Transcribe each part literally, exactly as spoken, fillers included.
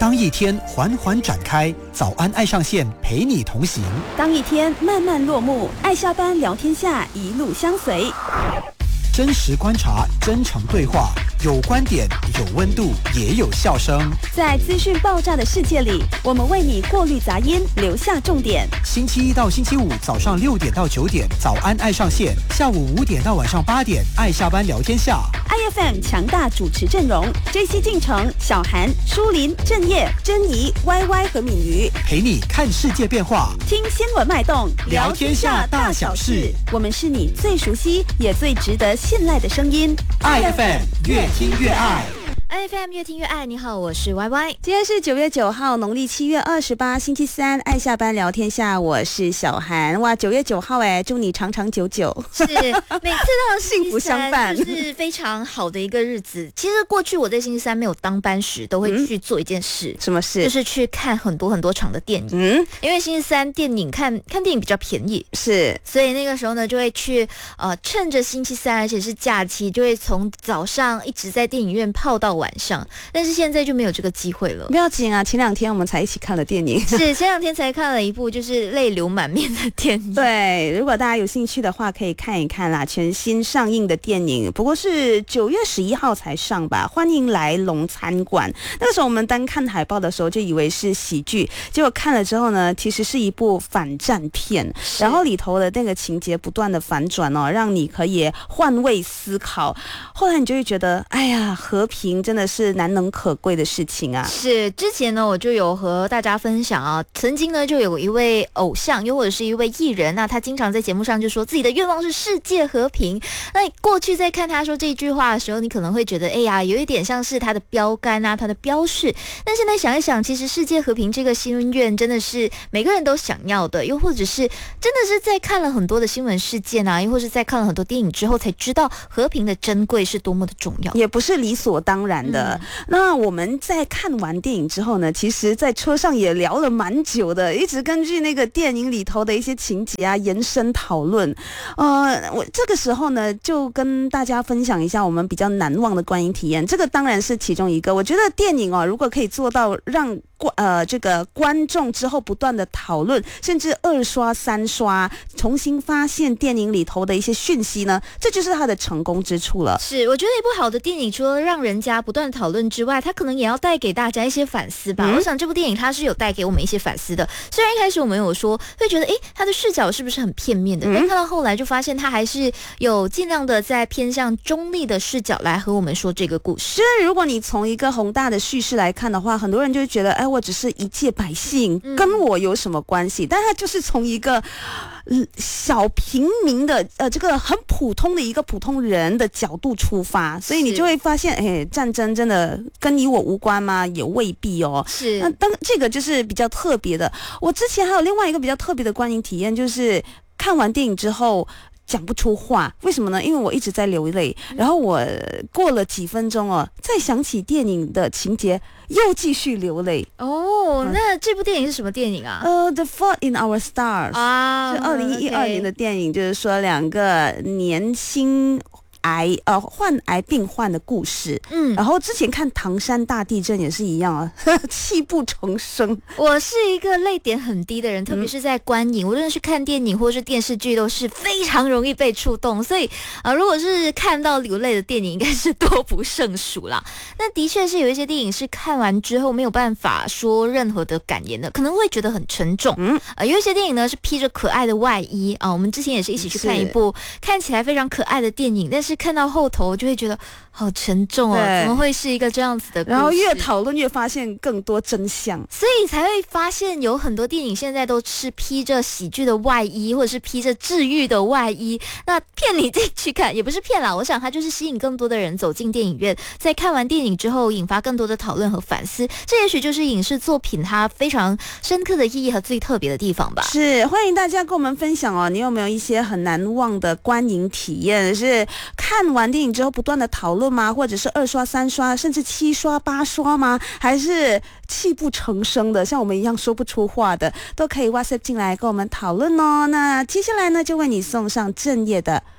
当一天缓缓展开，早安爱上线陪你同行； 当一天慢慢落幕，爱下班聊天下一路相随。 真实观察，真诚对话，有观点，有温度，也有笑声。 在资讯爆炸的世界里，我们为你过滤杂音，留下重点。 星期一到星期五早上六点到九点，早安爱上线；下午五点到晚上八点，爱下班聊天下。 I F M 强大主持阵容 ：J C 进城、小韩、舒林、郑业、珍妮、Y Y 和敏瑜， 陪你看世界变化， 听新闻脉动， 聊天下大小事。 我们是你最熟悉也最值得信赖的声音。 I F M 越听越爱。 I F M 越听越爱，你好，我是 Y Y。 今天是九月九号，农历七月二十八，星期三。爱下班聊天下，我是小韩。哇，九月九号哎，祝你长长久久。 是，每次到幸福相伴， 就是非常好的一个日子。其实过去我在星期三没有当班时，都会去做一件事， 嗯、什么事？ 就是去看很多很多场的电影。 嗯， 因为星期三电影看看电影比较便宜， 是， 所以那个时候呢，就会去呃，趁着星期三，而且是假期，就会从早上一直在电影院泡到晚上。但是现在就没有这个机会了。 不要紧啊，前两天我们才一起看了电影， 是前两天才看了一部就是泪流满面的电影。 对，如果大家有兴趣的话，可以看一看啦，全新上映的电影，不过是九月十一号才上吧。欢迎来龙餐馆。那个时候我们单看海报的时候就以为是喜剧，结果看了之后呢，其实是一部反战片，然后里头的那个情节不断的反转哦，让你可以换位思考。后来你就会觉得，哎呀，和平真的是难能可贵的事情啊。 是，之前呢我就有和大家分享啊，曾经呢就有一位偶像又或者是一位艺人，那他经常在节目上就说自己的愿望是世界和平。那你过去在看他说这句话的时候，你可能会觉得哎呀有一点像是他的标杆啊，他的标示。但现在想一想，其实世界和平这个心愿真的是每个人都想要的，又或者是真的是在看了很多的新闻事件啊，又或是在看了很多电影之后才知道和平的珍贵是多么的重要， 也不是理所当然的。嗯，那我们在看完电影之后呢，其实在车上也聊了蛮久的，一直根据那个电影里头的一些情节啊延伸讨论。呃，我这个时候呢就跟大家分享一下我们比较难忘的观影体验，这个当然是其中一个。我觉得电影哦，如果可以做到让呃这个观众之后不断的讨论，甚至二刷三刷，重新发现电影里头的一些讯息呢，这就是它的成功之处了。 是，我觉得一部好的电影除了让人家不断讨论之外，它可能也要带给大家一些反思吧。嗯，我想这部电影它是有带给我们一些反思的。虽然一开始我们有说会觉得诶它的视角是不是很片面的，嗯，但看到后来就发现它还是有尽量的在偏向中立的视角来和我们说这个故事。 就是如果你从一个宏大的叙事来看的话，很多人就会觉得哎，我只是一介百姓，嗯，跟我有什么关系？但它就是从一个小平民的呃这个很普通的一个普通人的角度出发，所以你就会发现哎，战争真的跟你我无关吗？也未必哦。 是， 那当这个就是比较特别的。我之前还有另外一个比较特别的观影体验，就是看完电影之后讲不出话，为什么呢？因为我一直在流泪，然后我过了几分钟哦，再想起电影的情节，又继续流泪。 哦，那这部电影是什么电影啊？ 呃，《The Fault in Our Stars》 啊， 是二零一二年的电影，就是说两个年轻癌呃患癌病患的故事。嗯，然后之前看唐山大地震也是一样啊，泣不成声。 我是一个泪点很低的人，特别是在观影，无论是看电影或是电视剧，都是非常容易被触动。所以呃，如果是看到流泪的电影，应该是多不胜数啦。那的确是有一些电影是看完之后没有办法说任何的感言的，可能会觉得很沉重。嗯，呃，有一些电影呢是披着可爱的外衣啊，我们之前也是一起去看一部看起来非常可爱的电影，但是看到后头就会觉得好沉重哦，怎么会是一个这样子的故事？ 然后越讨论越发现更多真相， 所以才会发现有很多电影现在都是披着喜剧的外衣，或者是披着治愈的外衣，那骗你进去看，也不是骗啦，我想它就是吸引更多的人走进电影院，在看完电影之后引发更多的讨论和反思，这也许就是影视作品它非常深刻的意义和最特别的地方吧。 是，欢迎大家跟我们分享哦，你有没有一些很难忘的观影体验？是看完电影之后不断的讨论吗？或者是二刷三刷甚至七刷八刷吗？还是泣不成声的像我们一样说不出话的，都可以 WhatsApp 进来跟我们讨论哦。那接下来呢就为你送上正业的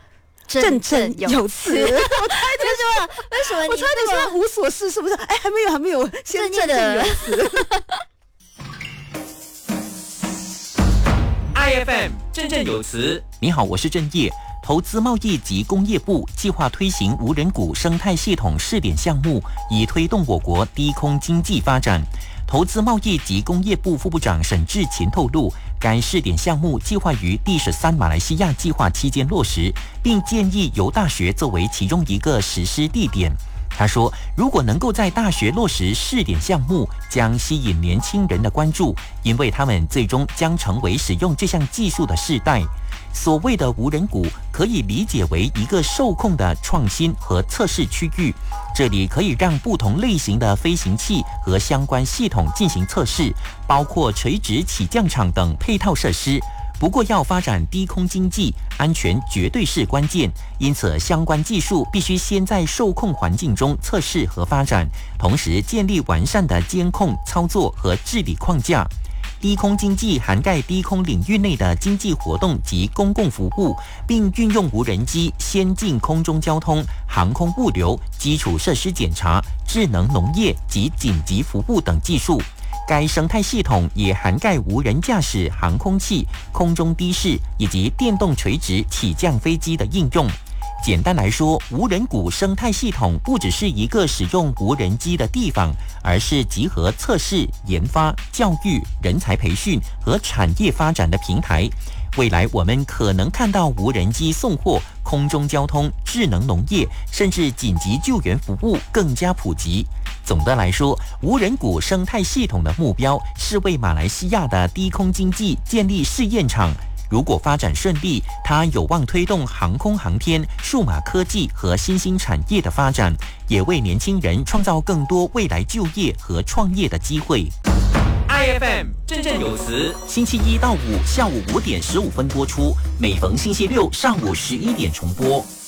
振振有词。我猜为什么？为什么？ 我猜你现在无所事是不是？哎，还没有，还没有，先振振有词。 I F M 振振有词。你好，我是郑业。投资贸易及工业部计划推行无人股生态系统试点项目，以推动我国低空经济发展。投资贸易及工业部副部长沈志勤透露，该试点项目计划于第十三马来西亚计划期间落实，并建议由大学作为其中一个实施地点。他说，如果能够在大学落实试点项目，将吸引年轻人的关注，因为他们最终将成为使用这项技术的世代。所谓的无人股可以理解为一个受控的创新和测试区域，这里可以让不同类型的飞行器和相关系统进行测试，包括垂直起降场等配套设施。不过要发展低空经济，安全绝对是关键，因此相关技术必须先在受控环境中测试和发展，同时建立完善的监控、操作和治理框架。低空经济涵盖低空领域内的经济活动及公共服务，并运用无人机、先进空中交通、航空物流、基础设施检查、智能农业及紧急服务等技术。该生态系统也涵盖无人驾驶航空器、空中的士以及电动垂直起降飞机的应用。简单来说，无人股生态系统不只是一个使用无人机的地方，而是集合测试、研发、教育、人才培训和产业发展的平台。未来我们可能看到无人机送货、空中交通、智能农业，甚至紧急救援服务更加普及。总的来说，无人股生态系统的目标是为马来西亚的低空经济建立试验场。如果发展顺利，它有望推动航空航天、数码科技和新兴产业的发展，也为年轻人创造更多未来就业和创业的机会。I F M 振振有词，星期一到五下午五点十五分播出，每逢星期六上午十一点重播。